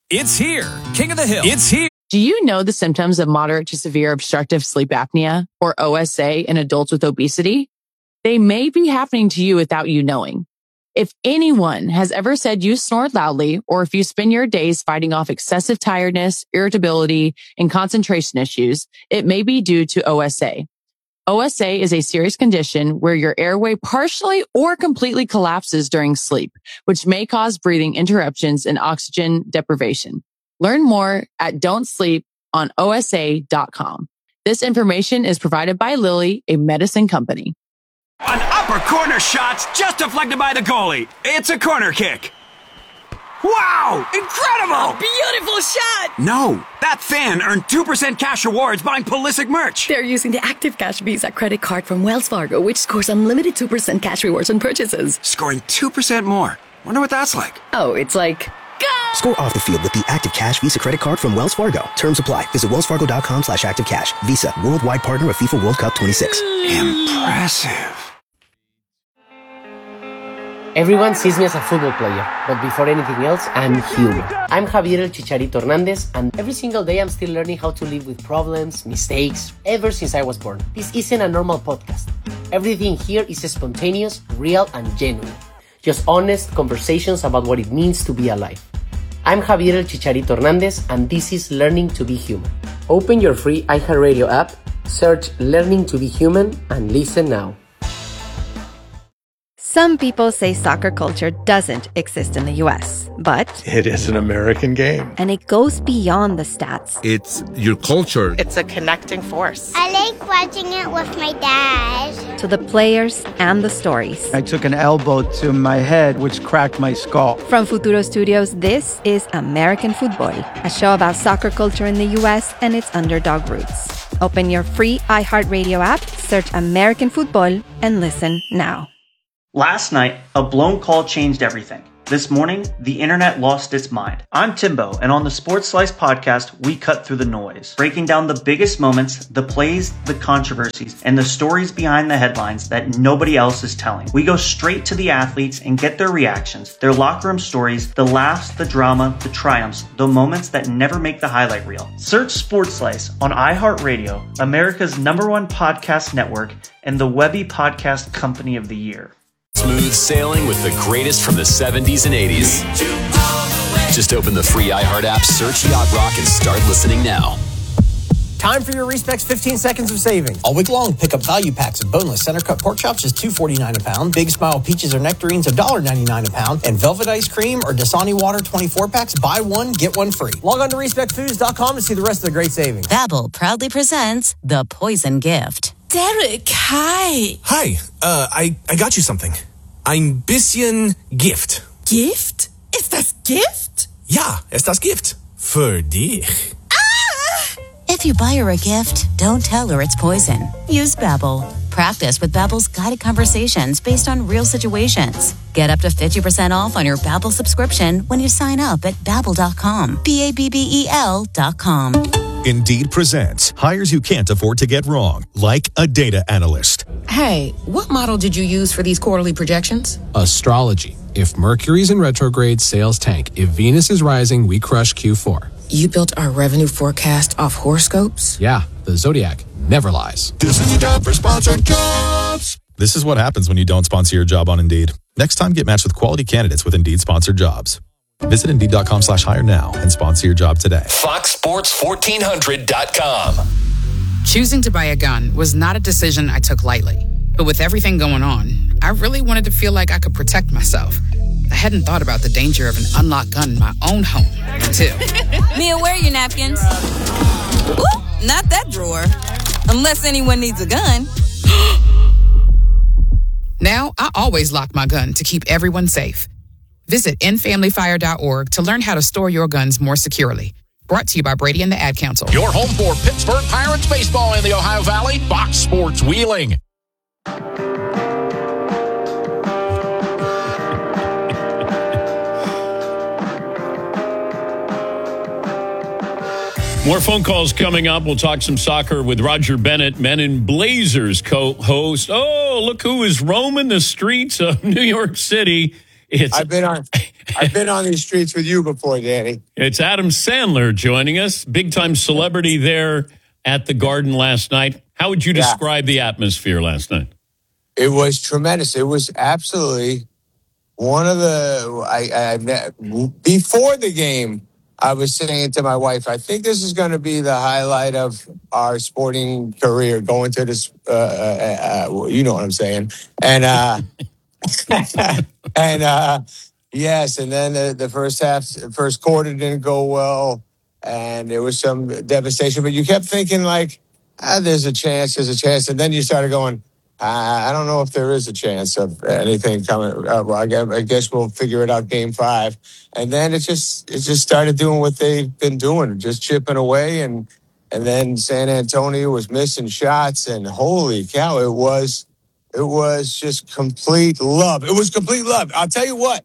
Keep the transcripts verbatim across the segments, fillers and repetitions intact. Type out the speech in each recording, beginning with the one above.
It's here. King of the Hill. It's here. Do you know the symptoms of moderate to severe obstructive sleep apnea, or O S A, in adults with obesity? They may be happening to you without you knowing. If anyone has ever said you snored loudly, or if you spend your days fighting off excessive tiredness, irritability, and concentration issues, it may be due to O S A. O S A is a serious condition where your airway partially or completely collapses during sleep, which may cause breathing interruptions and oxygen deprivation. Learn more at don't sleep on O S A dot com. This information is provided by Lilly, a medicine company. An upper corner shot just deflected by the goalie. It's a corner kick. Wow! Incredible! A beautiful shot! No, that fan earned two percent cash rewards buying Pulisic merch. They're using the Active Cash Visa credit card from Wells Fargo, which scores unlimited two percent cash rewards on purchases. Scoring two percent more. Wonder what that's like. Oh, it's like... Go! Score off the field with the Active Cash Visa credit card from Wells Fargo. Terms apply. Visit wellsfargo.com slash active cash. Visa, worldwide partner of FIFA World Cup twenty-six. Impressive. Everyone sees me as a football player, but before anything else, I'm human. I'm Javier El Chicharito Hernandez, and every single day I'm still learning how to live with problems, mistakes, ever since I was born. This isn't a normal podcast. Everything here is spontaneous, real, and genuine. Just honest conversations about what it means to be alive. I'm Javier El Chicharito Hernandez, and this is Learning to be Human. Open your free iHeartRadio app, search Learning to be Human, and listen now. Some people say soccer culture doesn't exist in the U S, but it is an American game. And it goes beyond the stats. It's your culture. It's a connecting force. I like watching it with my dad. To the players and the stories. I took an elbow to my head, which cracked my skull. From Futuro Studios, this is American Football, a show about soccer culture in the U S and its underdog roots. Open your free iHeartRadio app, search American Football, and listen now. Last night, a blown call changed everything. This morning, the internet lost its mind. I'm Timbo, and on the Sports Slice podcast, we cut through the noise, breaking down the biggest moments, the plays, the controversies, and the stories behind the headlines that nobody else is telling. We go straight to the athletes and get their reactions, their locker room stories, the laughs, the drama, the triumphs, the moments that never make the highlight reel. Search Sports Slice on iHeartRadio, America's number one podcast network, and the Webby Podcast Company of the Year. Smooth sailing with the greatest from the seventies and eighties. Just open the free iHeart app, search Yacht Rock, and start listening now. Time for your Respects fifteen seconds of savings. All week long, pick up value packs of boneless center cut pork chops just two forty-nine a pound, Big Smile peaches or nectarines one ninety-nine a pound, and Velvet ice cream or Dasani water twenty-four packs. Buy one, get one free. Log on to respect foods dot com to see the rest of the great savings. Babbel proudly presents The Poison Gift. Derek, hi. Hi, uh, I, I got you something. Ein bisschen Gift. Gift? Ist das Gift? Ja, ist das Gift. Für dich. Ah! If you buy her a gift, don't tell her it's poison. Use Babbel. Practice with Babbel's guided conversations based on real situations. Get up to fifty percent off on your Babbel subscription when you sign up at babbel dot com. B A B B E L dot com. Indeed presents hires you can't afford to get wrong, like a data analyst. Hey, what model did you use for these quarterly projections? Astrology. If Mercury's in retrograde, sales tank. If Venus is rising, we crush Q four. You built our revenue forecast off horoscopes? Yeah, the Zodiac never lies. This is the job for sponsored jobs. This is what happens when you don't sponsor your job on Indeed. Next time, get matched with quality candidates with Indeed sponsored jobs. Visit Indeed dot com slash hire now and sponsor your job today. Fox Sports fourteen hundred dot com. Choosing to buy a gun was not a decision I took lightly. But with everything going on, I really wanted to feel like I could protect myself. I hadn't thought about the danger of an unlocked gun in my own home until... Mia, where are your napkins? Ooh, not that drawer. Unless anyone needs a gun. Now, I always lock my gun to keep everyone safe. Visit end family fire dot org to learn how to store your guns more securely. Brought to you by Brady and the Ad Council. Your home for Pittsburgh Pirates baseball in the Ohio Valley, Fox Sports Wheeling. More phone calls coming up. We'll talk some soccer with Roger Bennett, Men in Blazers co-host. Oh, look who is roaming the streets of New York City. It's I've been on I've been on these streets with you before, Danny. It's Adam Sandler joining us, big-time celebrity there at the Garden last night. How would you describe yeah. the atmosphere last night? It was tremendous. It was absolutely one of the, I, I before the game, I was saying to my wife, I think this is going to be the highlight of our sporting career, going to this, uh, uh, uh, you know what I'm saying. And, uh, and, uh, yes, and then the, the first half, first quarter didn't go well, and there was some devastation. But you kept thinking, like, ah, there's a chance, there's a chance. And then you started going, I don't know if there is a chance of anything coming. Uh, well, I guess, I guess we'll figure it out game five. And then it just it just started doing what they've been doing, just chipping away. And and then San Antonio was missing shots. And holy cow, it was it was just complete love. It was complete love. I'll tell you what,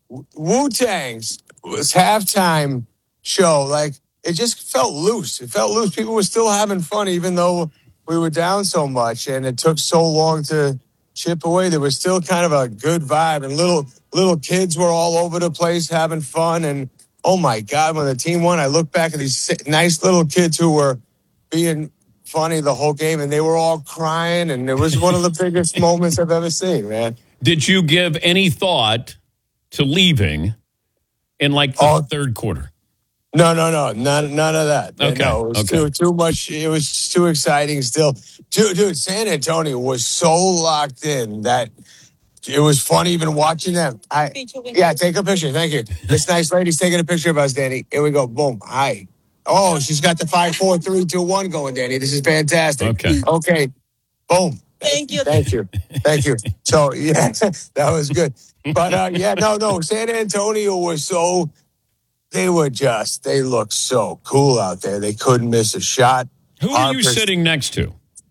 Wu-Tang's was halftime show. Like, it just felt loose. It felt loose. People were still having fun, even though we were down so much, and it took so long to chip away. There was still kind of a good vibe, and little little kids were all over the place having fun. And oh my God, when the team won, I look back at these nice little kids who were being funny the whole game, and they were all crying, and it was one of the biggest moments I've ever seen, man. Did you give any thought to leaving in like the oh, third quarter? No, no, no, none, none of that. Okay. No, it was okay. too, too much. It was too exciting still. Dude, dude, San Antonio was so locked in that it was fun even watching them. I, yeah, take a picture. Thank you. This nice lady's taking a picture of us, Danny. Here we go. Boom. Hi. Oh, she's got the five, four, three, two, one going, Danny. This is fantastic. Okay. Okay. Boom. Thank you. Thank you. Thank you. So, yeah, that was good. But, uh, yeah, no, no. San Antonio was so... They were just, they looked so cool out there. They couldn't miss a shot. Who were you sitting next to?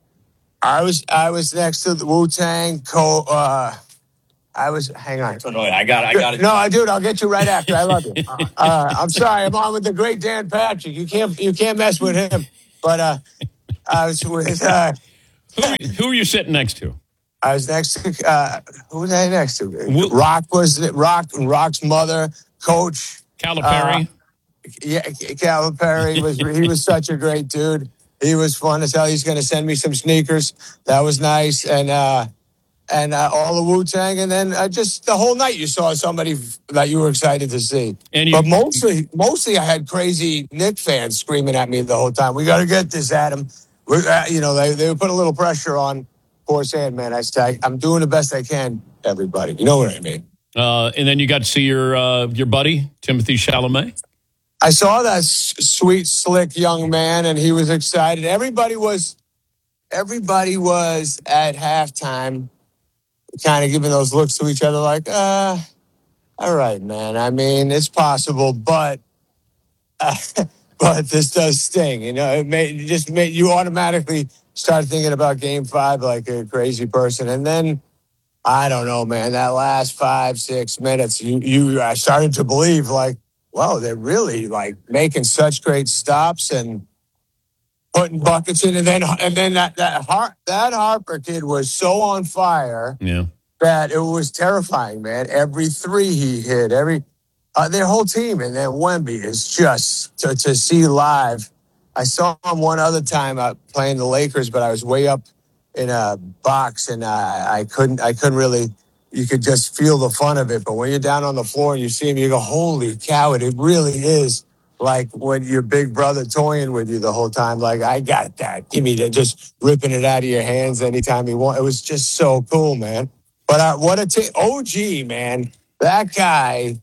I was I was next to the Wu-Tang. Co- uh, I was, hang on. Oh, no, I got it. I got it. No, dude, I'll get you right after. I love you. Uh, I'm sorry. I'm on with the great Dan Patrick. You can't you can't mess with him. But uh, I was with... Uh, who, who were you sitting next to? I was next to, uh, who was I next to? Wu- Rock was, Rock, Rock's mother, Coach... Calipari? Uh, yeah, Calipari was he was such a great dude. He was fun as hell. He's going to send me some sneakers. That was nice. And uh, and uh, all the Wu-Tang. And then uh, just the whole night you saw somebody that you were excited to see. And you, but mostly, mostly I had crazy Knick fans screaming at me the whole time. We got to get this, Adam. We're, uh, you know, they, they would put a little pressure on poor Sandman. I said, I'm doing the best I can, everybody. You know what I mean? Uh, and then you got to see your uh, your buddy, Timothy Chalamet? I saw that s- sweet, slick young man, and he was excited. Everybody was, everybody was at halftime kind of giving those looks to each other like, uh, all right, man. I mean, it's possible, but uh, but this does sting. You know, it, made, it just made you automatically start thinking about game five like a crazy person. And then, I don't know, man, that last five, six minutes, you, you, I started to believe, like, wow, they're really, like, making such great stops and putting buckets in. And then, and then that, that, Har- that Harper kid was so on fire yeah. that it was terrifying, man. Every three he hit, every, uh, their whole team. And then Wemby is just, to, to see live. I saw him one other time uh, playing the Lakers, but I was way up in a box, and I, I couldn't, I couldn't really, you could just feel the fun of it. But when you're down on the floor and you see him, you go, holy cow, it, it really is like when your big brother toying with you the whole time. Like, I got that. Give me that, just ripping it out of your hands anytime you want. It was just so cool, man. But uh, what a team. O G, man, that guy,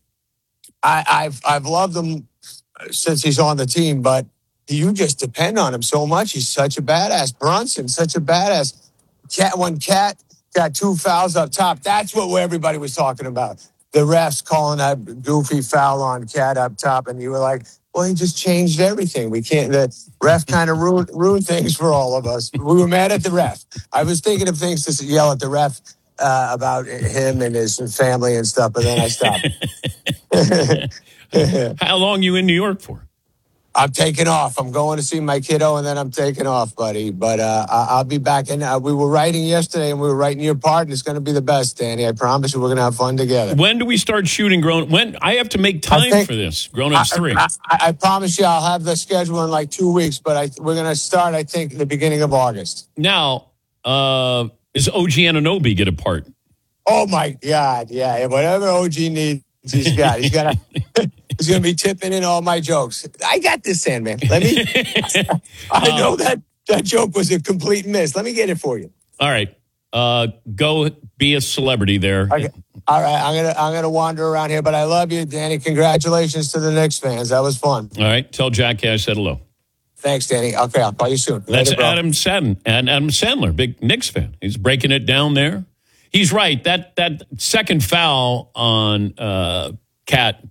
I, I've, I've loved him since he's on the team, but you just depend on him so much. He's such a badass. Brunson, such a badass. Cat, when Cat got two fouls up top, that's what everybody was talking about. The refs calling that goofy foul on Cat up top, and you were like, well, he just changed everything. We can't, the ref kind of ruined, ruined things for all of us. We were mad at the ref. I was thinking of things to yell at the ref uh, about him and his family and stuff, but then I stopped. How long you in New York for? I'm taking off. I'm going to see my kiddo, and then I'm taking off, buddy. But uh, I- I'll be back. And uh, we were writing yesterday, and we were writing your part, and it's going to be the best, Danny. I promise you we're going to have fun together. When do we start shooting Grown? When I have to make time think- for this. Grown Ups three. I, I, I promise you I'll have the schedule in like two weeks, but I, we're going to start, I think, the beginning of August. Now, uh, is O G Anunoby get a part? Oh, my God. Yeah, whatever O G needs, he's got. He's got to... He's going to be tipping in all my jokes. I got this, Sandman. Let me. I know that that joke was a complete miss. Let me get it for you. All right, uh, go be a celebrity there. Okay. All right, I'm gonna I'm gonna wander around here, but I love you, Danny. Congratulations to the Knicks fans. That was fun. All right, tell Jackie I said hello. Thanks, Danny. Okay, I'll call you soon. That's Later, bro. Adam Sandler, and Adam Sandler, big Knicks fan. He's breaking it down there. He's right. That that second foul on uh, Cat.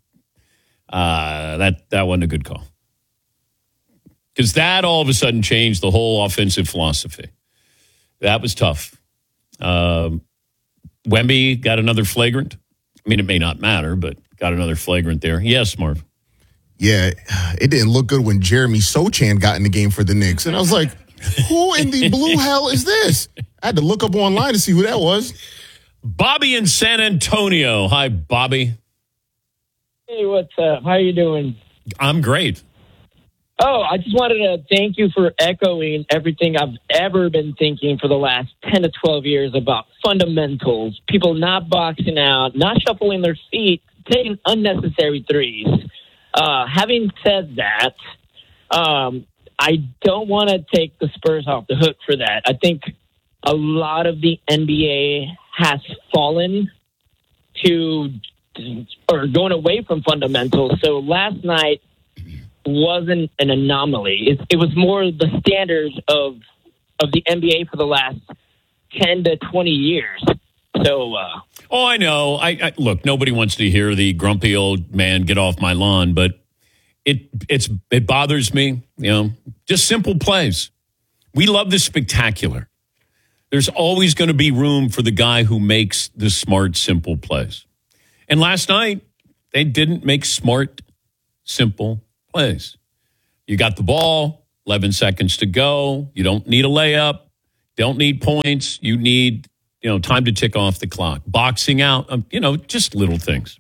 Uh, that, that wasn't a good call. Because that all of a sudden changed the whole offensive philosophy. That was tough. Um, Wemby got another flagrant. I mean, it may not matter, but got another flagrant there. Yes, Marv. Yeah, it didn't look good when Jeremy Sochan got in the game for the Knicks. And I was like, who in the blue hell is this? I had to look up online to see who that was. Bobby in San Antonio. Hi, Bobby. Hey, what's up? How you doing? I'm great. Oh, I just wanted to thank you for echoing everything I've ever been thinking for the last ten to twelve years about fundamentals, people not boxing out, not shuffling their feet, taking unnecessary threes. Uh, having said that, um, I don't want to take the Spurs off the hook for that. I think a lot of the N B A has fallen to or going away from fundamentals. So last night wasn't an anomaly. It, it was more the standards of of the N B A for the last ten to twenty years. So, uh, oh, I know. I, I look. Nobody wants to hear the grumpy old man get off my lawn, but it it's it bothers me. You know, just simple plays. We love the spectacular. There's always going to be room for the guy who makes the smart, simple plays. And last night, they didn't make smart, simple plays. You got the ball, eleven seconds to go. You don't need a layup. Don't need points. You need, you know, time to tick off the clock. Boxing out, um, you know, just little things.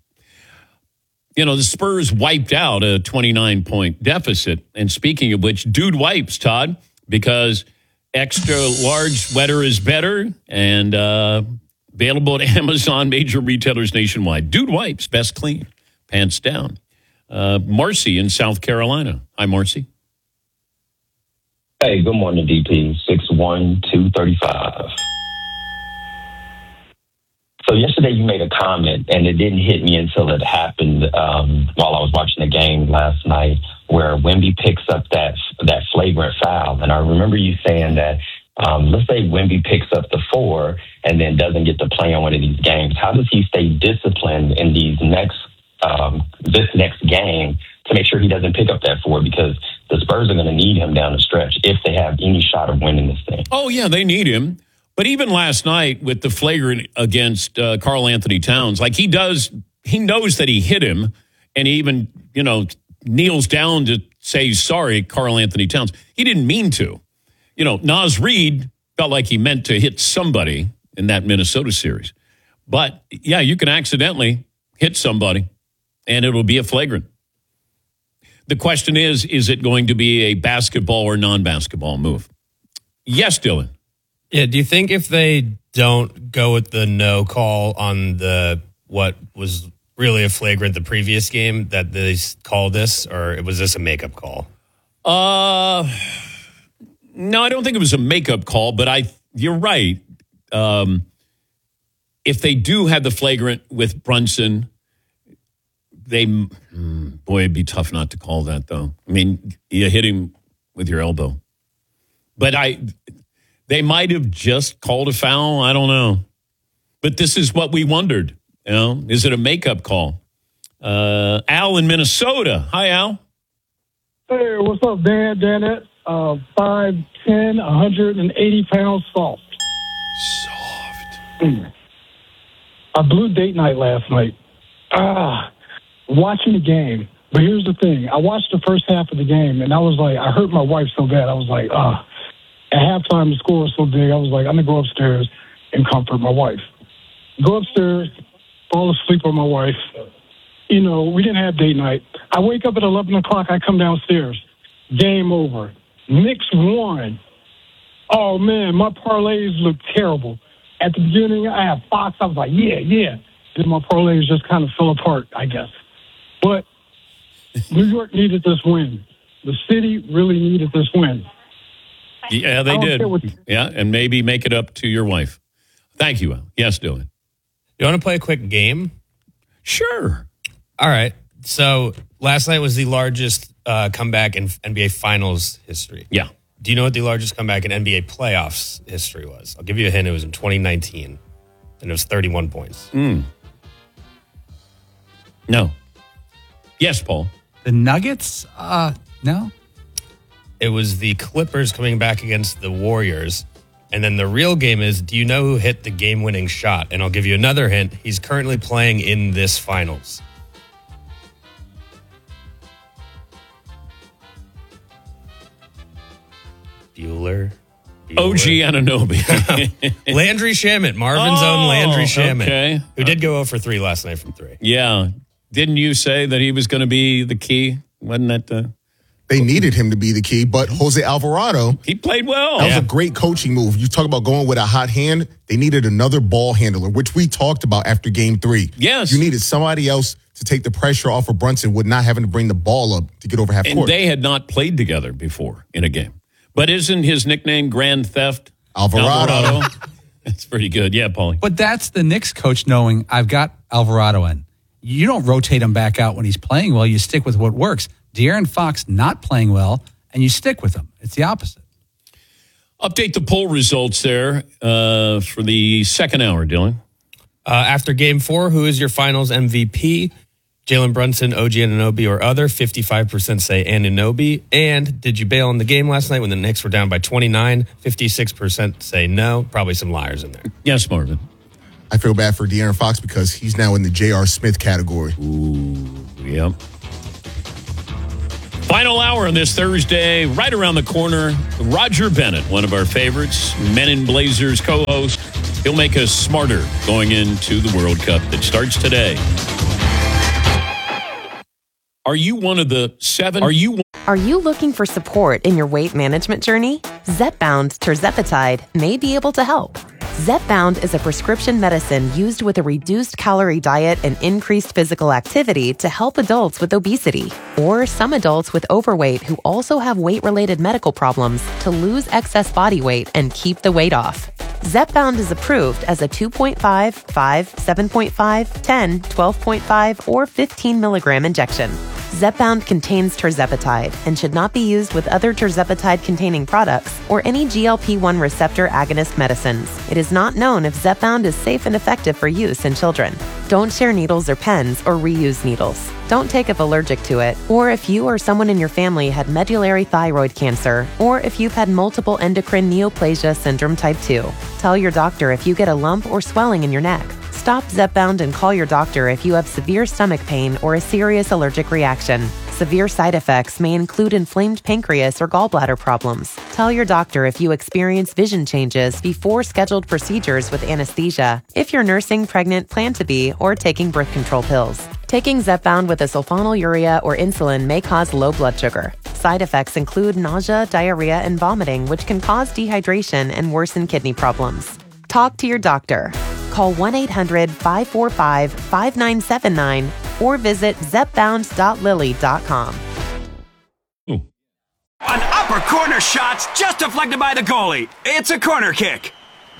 You know, the Spurs wiped out a twenty-nine point deficit. And speaking of which, dude wipes, Todd, because extra large wetter is better and uh, available at Amazon, major retailers nationwide. Dude wipes, best clean, pants down. Uh, Marcy in South Carolina. Hi, Marcy. Hey, good morning, D P. six one two three five. So yesterday you made a comment, and it didn't hit me until it happened um, while I was watching the game last night, where Wemby picks up that that flagrant foul. And I remember you saying that, um, let's say Wemby picks up the four and then doesn't get to play on one of these games. How does he stay disciplined in these next um, this next game to make sure he doesn't pick up that four? Because the Spurs are going to need him down the stretch if they have any shot of winning this thing. Oh, yeah, they need him. But even last night with the flagrant against uh, Karl Anthony Towns, like he does, he knows that he hit him, and he even, you know, kneels down to say sorry, Karl Anthony Towns. He didn't mean to. You know, Naz Reid felt like he meant to hit somebody in that Minnesota series. But, yeah, you can accidentally hit somebody, and it'll be a flagrant. The question is, is it going to be a basketball or non-basketball move? Yes, Dylan. Yeah, do you think if they don't go with the no call on the what was really a flagrant the previous game that they call this, or was this a makeup call? Uh, no, I don't think it was a makeup call, but I you're right. Um, if they do have the flagrant with Brunson, they mm, boy, it'd be tough not to call that though. I mean, you hit him with your elbow, but I. They might have just called a foul. I don't know. But this is what we wondered. You know, is it a makeup call? Uh, Al in Minnesota. Hi, Al. Hey, what's up, Dan? Danette, uh, five ten, one hundred eighty pounds soft. Soft. Mm. I blew date night last night. Ah, watching the game. But here's the thing. I watched the first half of the game, and I was like, I hurt my wife so bad. I was like, ah. At halftime, the score was so big, I was like, I'm going to go upstairs and comfort my wife. Go upstairs, fall asleep on my wife. You know, we didn't have date night. I wake up at eleven o'clock. I come downstairs. Game over. Knicks won. Oh, man, my parlays look terrible. At the beginning, I had Fox. I was like, yeah, yeah. Then my parlays just kind of fell apart, I guess. But New York needed this win. The city really needed this win. Yeah, they did. Yeah, and maybe make it up to your wife. Thank you, Al. Yes, Dylan. You want to play a quick game? Sure. All right. So last night was the largest uh, comeback in N B A Finals history. Yeah. Do you know what the largest comeback in N B A playoffs history was? I'll give you a hint. It was in twenty nineteen, and it was thirty-one points. Mm. No. Yes, Paul. The Nuggets? Uh, no. It was the Clippers coming back against the Warriors. And then the real game is, do you know who hit the game-winning shot? And I'll give you another hint. He's currently playing in this finals. Bueller. Bueller. O G Anunoby. Landry Shamet, Marvin's oh, own Landry Shamet, okay. who did go zero for three last night from three. Yeah. Didn't you say that he was going to be the key? Wasn't that the... They needed him to be the key, but Jose Alvarado... He played well. That was yeah. a great coaching move. You talk about going with a hot hand. They needed another ball handler, which we talked about after game three. Yes. You needed somebody else to take the pressure off of Brunson with not having to bring the ball up to get over half and court. And they had not played together before in a game. But isn't his nickname Grand Theft? Alvarado. Alvarado? That's pretty good. Yeah, Paulie. But that's the Knicks coach knowing I've got Alvarado in. You don't rotate him back out when he's playing well. You stick with what works. De'Aaron Fox not playing well, and you stick with him. It's the opposite. Update the poll results there uh, for the second hour, Dylan. Uh, after game four, who is your finals M V P? Jalen Brunson, O G Anunoby, or other? fifty-five percent say Anunoby. And did you bail on the game last night when the Knicks were down by twenty-nine? fifty-six percent say no. Probably some liars in there. Yes, Marvin. I feel bad for De'Aaron Fox because he's now in the J R. Smith category. Ooh, yep. Final hour on this Thursday, right around the corner. Roger Bennett, one of our favorites, Men in Blazers co-host. He'll make us smarter going into the World Cup that starts today. Are you one of the seven? Are you? Are you looking for support in your weight management journey? Zepbound Tirzepatide may be able to help. Zepbound is a prescription medicine used with a reduced calorie diet and increased physical activity to help adults with obesity or some adults with overweight who also have weight-related medical problems to lose excess body weight and keep the weight off. Zepbound is approved as a two point five, five, seven point five, ten, twelve point five, or fifteen milligram injection. Zepbound contains tirzepatide and should not be used with other tirzepatide-containing products or any G L P one receptor agonist medicines. It is not known if Zepbound is safe and effective for use in children. Don't share needles or pens or reuse needles. Don't take if allergic to it, or if you or someone in your family had medullary thyroid cancer, or if you've had multiple endocrine neoplasia syndrome type two. Tell your doctor if you get a lump or swelling in your neck. Stop Zepbound and call your doctor if you have severe stomach pain or a serious allergic reaction. Severe side effects may include inflamed pancreas or gallbladder problems. Tell your doctor if you experience vision changes before scheduled procedures with anesthesia, if you're nursing, pregnant, plan to be, or taking birth control pills. Taking Zepbound with a sulfonylurea or insulin may cause low blood sugar. Side effects include nausea, diarrhea, and vomiting, which can cause dehydration and worsen kidney problems. Talk to your doctor. Call one eight hundred, five four five, five nine seven nine or visit zepbound dot lilly dot com. An upper corner shot's just deflected by the goalie. It's a corner kick.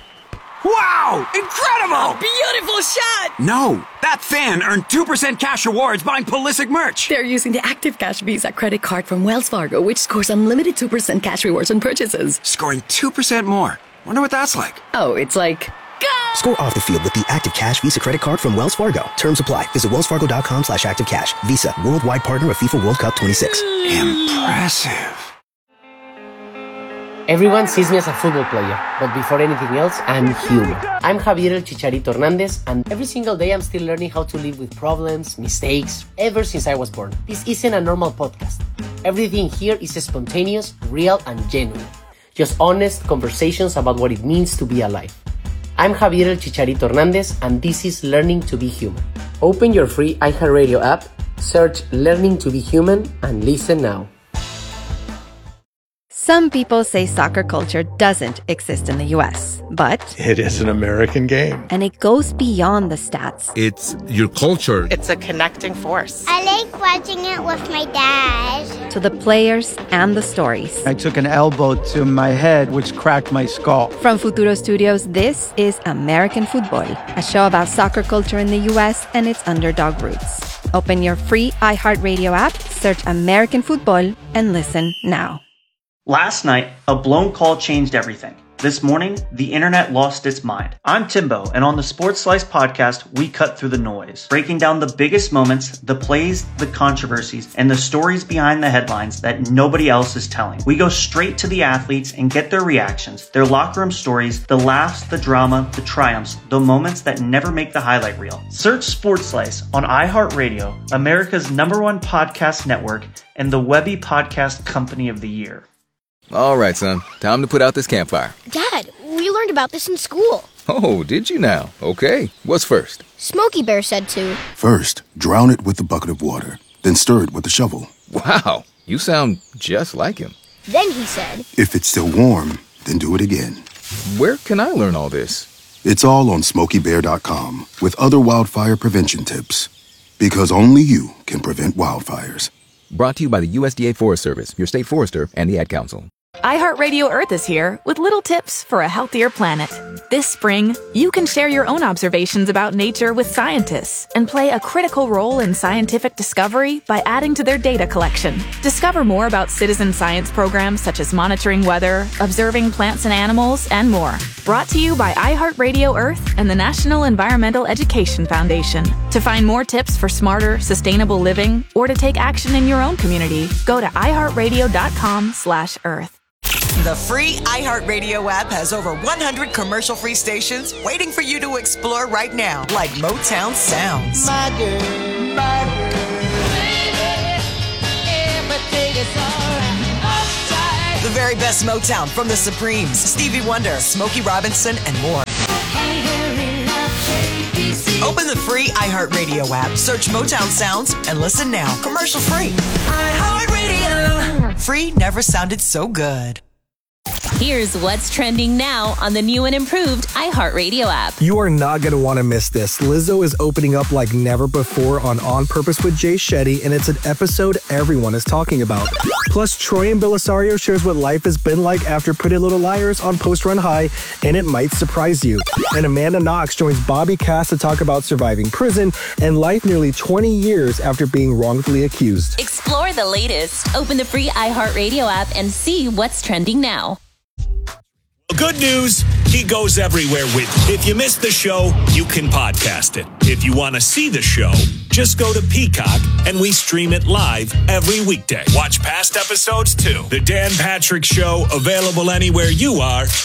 Wow! Incredible! Beautiful shot! No, that fan earned two percent cash rewards buying Pulisic merch. They're using the Active Cash Visa credit card from Wells Fargo, which scores unlimited two percent cash rewards on purchases. Scoring two percent more. Wonder what that's like. Oh, it's like... Score off the field with the Active Cash Visa credit card from Wells Fargo. Terms apply. Visit wellsfargo.com slash active cash. Visa, worldwide partner of FIFA World Cup twenty-six. Impressive. Everyone sees me as a football player, but before anything else, I'm human. I'm Javier El Chicharito Hernandez, and every single day I'm still learning how to live with problems, mistakes, ever since I was born. This isn't a normal podcast. Everything here is spontaneous, real, and genuine. Just honest conversations about what it means to be alive. I'm Javier El Chicharito Hernandez, and this is Learning to be Human. Open your free iHeartRadio app, search Learning to be Human, and listen now. Some people say soccer culture doesn't exist in the U S, but it is an American game. And it goes beyond the stats. It's your culture. It's a connecting force. I like watching it with my dad. To the players and the stories. I took an elbow to my head, which cracked my skull. From Futuro Studios, this is American Football, a show about soccer culture in the U S and its underdog roots. Open your free iHeartRadio app, search American Football, and listen now. Last night, a blown call changed everything. This morning, the internet lost its mind. I'm Timbo, and on the Sports Slice podcast, we cut through the noise, breaking down the biggest moments, the plays, the controversies, and the stories behind the headlines that nobody else is telling. We go straight to the athletes and get their reactions, their locker room stories, the laughs, the drama, the triumphs, the moments that never make the highlight reel. Search Sports Slice on iHeartRadio, America's number one podcast network, and the Webby Podcast Company of the Year. All right, son. Time to put out this campfire. Dad, we learned about this in school. Oh, did you now? Okay. What's first? Smokey Bear said to. First, drown it with a bucket of water, then stir it with a shovel. Wow, you sound just like him. Then he said. If it's still warm, then do it again. Where can I learn all this? It's all on smokey bear dot com with other wildfire prevention tips. Because only you can prevent wildfires. Brought to you by the U S D A Forest Service, your state forester, and the Ad Council. iHeartRadio Earth is here with little tips for a healthier planet. This spring, you can share your own observations about nature with scientists and play a critical role in scientific discovery by adding to their data collection. Discover more about citizen science programs such as monitoring weather, observing plants and animals, and more. Brought to you by iHeartRadio Earth and the National Environmental Education Foundation. To find more tips for smarter, sustainable living or to take action in your own community, go to iHeartRadio.com slash Earth. The free iHeartRadio app has over one hundred commercial-free stations waiting for you to explore right now, like Motown Sounds. My girl, my girl, baby, everything is all right. The very best Motown from the Supremes, Stevie Wonder, Smokey Robinson, and more. Open the free iHeartRadio app, search Motown Sounds, and listen now. Commercial-free. iHeartRadio. Free never sounded so good. Here's what's trending now on the new and improved iHeartRadio app. You are not going to want to miss this. Lizzo is opening up like never before on On Purpose with Jay Shetty, and it's an episode everyone is talking about. Plus, Troy and Belisario shares what life has been like after Pretty Little Liars on Post Run High, and it might surprise you. And Amanda Knox joins Bobby Cass to talk about surviving prison and life nearly twenty years after being wrongfully accused. Explore the latest. Open the free iHeartRadio app and see what's trending now. Good news, he goes everywhere with you. If you missed the show, you can podcast it. If you want to see the show, just go to Peacock and we stream it live every weekday. Watch past episodes too. The Dan Patrick Show, available anywhere you are.